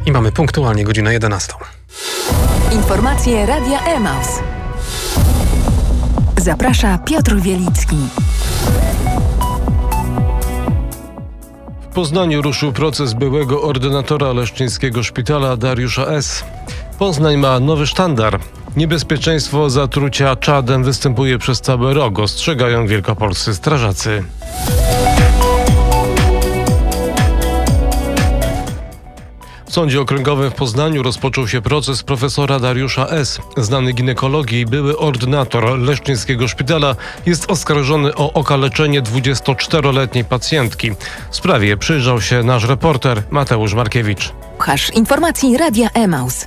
I mamy punktualnie godzinę 11. Informacje Radia Emaus. Zaprasza Piotr Wielicki. W Poznaniu ruszył proces byłego ordynatora leszczyńskiego szpitala Dariusza S. Poznań ma nowy sztandar. Niebezpieczeństwo zatrucia czadem występuje przez cały rok, ostrzegają wielkopolscy strażacy. W Sądzie Okręgowym w Poznaniu rozpoczął się proces profesora Dariusza S. Znany ginekologii, były ordynator leszczyńskiego szpitala, jest oskarżony o okaleczenie 24-letniej pacjentki. W sprawie przyjrzał się nasz reporter Mateusz Markiewicz. Słuchasz informacji Radia Emaus.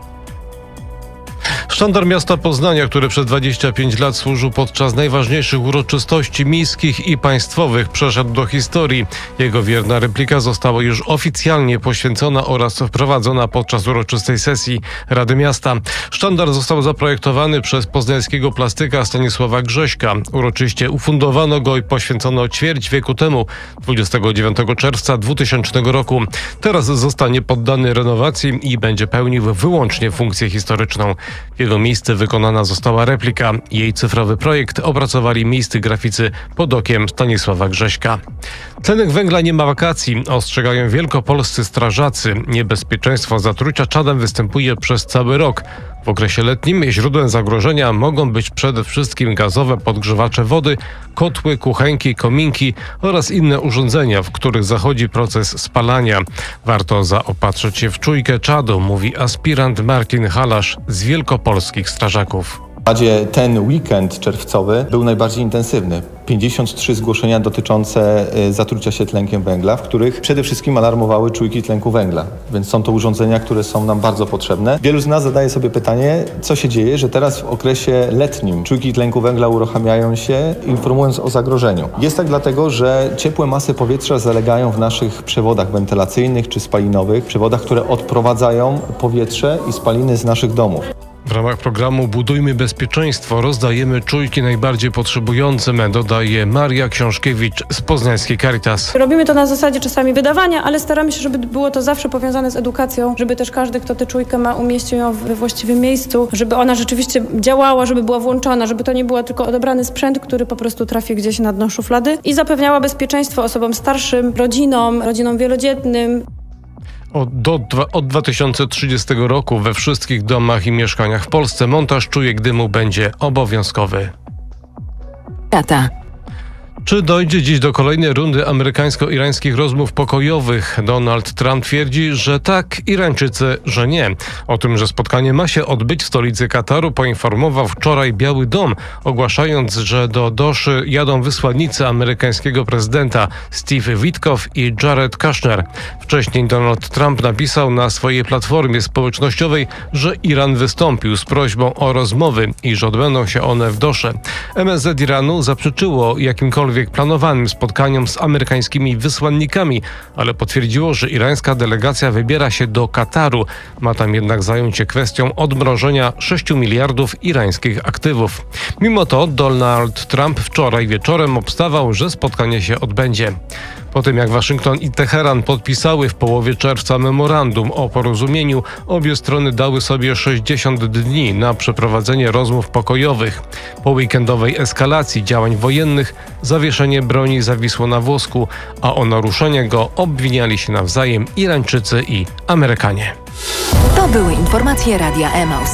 Sztandar miasta Poznania, który przez 25 lat służył podczas najważniejszych uroczystości miejskich i państwowych, przeszedł do historii. Jego wierna replika została już oficjalnie poświęcona oraz wprowadzona podczas uroczystej sesji Rady Miasta. Sztandar został zaprojektowany przez poznańskiego plastyka Stanisława Grześka. Uroczyście ufundowano go i poświęcono ćwierć wieku temu, 29 czerwca 2000 roku. Teraz zostanie poddany renowacji i będzie pełnił wyłącznie funkcję historyczną. W jego miejsce wykonana została replika. Jej cyfrowy projekt opracowali miejscy graficy pod okiem Stanisława Grześka. Tlenek węgla nie ma wakacji, ostrzegają wielkopolscy strażacy. Niebezpieczeństwo zatrucia czadem występuje przez cały rok. W okresie letnim źródłem zagrożenia mogą być przede wszystkim gazowe podgrzewacze wody, kotły, kuchenki, kominki oraz inne urządzenia, w których zachodzi proces spalania. Warto zaopatrzyć się w czujkę czadu, mówi aspirant Martin Halasz z wielkopolskich strażaków. W zasadzie ten weekend czerwcowy był najbardziej intensywny. 53 zgłoszenia dotyczące zatrucia się tlenkiem węgla, w których przede wszystkim alarmowały czujki tlenku węgla. Więc są to urządzenia, które są nam bardzo potrzebne. Wielu z nas zadaje sobie pytanie, co się dzieje, że teraz w okresie letnim czujki tlenku węgla uruchamiają się, informując o zagrożeniu. Jest tak dlatego, że ciepłe masy powietrza zalegają w naszych przewodach wentylacyjnych czy spalinowych, przewodach, które odprowadzają powietrze i spaliny z naszych domów. W ramach programu Budujmy Bezpieczeństwo rozdajemy czujki najbardziej potrzebującym, dodaje Maria Książkiewicz z poznańskiej Caritas. Robimy to na zasadzie czasami wydawania, ale staramy się, żeby było to zawsze powiązane z edukacją, żeby też każdy, kto tę czujkę ma, umieścił ją we właściwym miejscu, żeby ona rzeczywiście działała, żeby była włączona, żeby to nie był tylko odebrany sprzęt, który po prostu trafi gdzieś na dno szuflady i zapewniała bezpieczeństwo osobom starszym, rodzinom wielodzietnym. Od 2030 roku we wszystkich domach i mieszkaniach w Polsce montaż czujek dymu będzie obowiązkowy. Tata. Czy dojdzie dziś do kolejnej rundy amerykańsko-irańskich rozmów pokojowych? Donald Trump twierdzi, że tak, Irańczycy, że nie. O tym, że spotkanie ma się odbyć w stolicy Kataru, poinformował wczoraj Biały Dom, ogłaszając, że do Doszy jadą wysłannicy amerykańskiego prezydenta Steve Witkoff i Jared Kushner. Wcześniej Donald Trump napisał na swojej platformie społecznościowej, że Iran wystąpił z prośbą o rozmowy i że odbędą się one w Dosze. MSZ Iranu zaprzeczyło jakimkolwiek planowanym spotkaniom z amerykańskimi wysłannikami, ale potwierdziło, że irańska delegacja wybiera się do Kataru. Ma tam jednak zająć się kwestią odmrożenia 6 miliardów irańskich aktywów. Mimo to Donald Trump wczoraj wieczorem obstawał, że spotkanie się odbędzie. Po tym jak Waszyngton i Teheran podpisały w połowie czerwca memorandum o porozumieniu, obie strony dały sobie 60 dni na przeprowadzenie rozmów pokojowych. Po weekendowej eskalacji działań wojennych zawieszenie broni zawisło na włosku, a o naruszenie go obwiniali się nawzajem Irańczycy i Amerykanie. To były informacje Radia Emaus.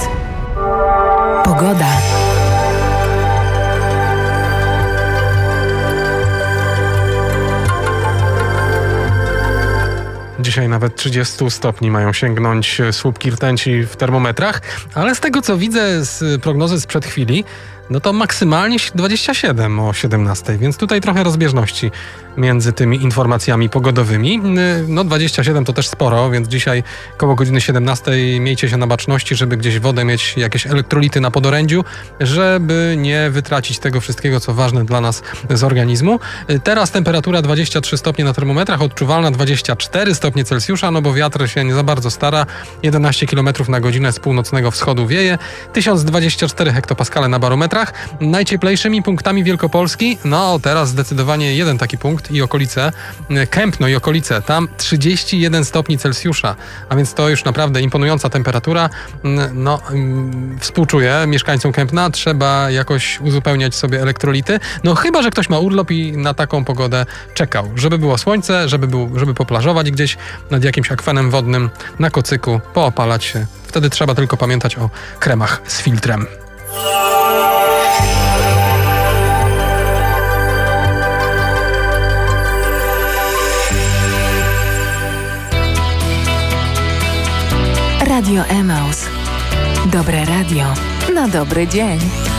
Pogoda. Dzisiaj nawet 30 stopni mają sięgnąć słupki rtęci w termometrach, ale z tego co widzę z prognozy sprzed chwili, no to maksymalnie 27 o 17, więc tutaj trochę rozbieżności między tymi informacjami pogodowymi. No 27 to też sporo, więc dzisiaj koło godziny 17 miejcie się na baczności, żeby gdzieś wodę mieć, jakieś elektrolity na podorędziu, żeby nie wytracić tego wszystkiego, co ważne dla nas z organizmu. Teraz temperatura 23 stopnie na termometrach, odczuwalna 24 stopnie Celsjusza, no bo wiatr się nie za bardzo stara, 11 km na godzinę z północnego wschodu wieje, 1024 hektopaskale na barometrach. termometrach. Najcieplejszymi punktami Wielkopolski, no teraz zdecydowanie jeden taki punkt i okolice, Kępno i okolice, tam 31 stopni Celsjusza, a więc to już naprawdę imponująca temperatura. No, współczuję mieszkańcom Kępna, trzeba jakoś uzupełniać sobie elektrolity, no chyba że ktoś ma urlop i na taką pogodę czekał, żeby było słońce, żeby poplażować gdzieś nad jakimś akwenem wodnym, na kocyku, poopalać się. Wtedy trzeba tylko pamiętać o kremach z filtrem. Radio Emaus. Dobre radio na dobry dzień.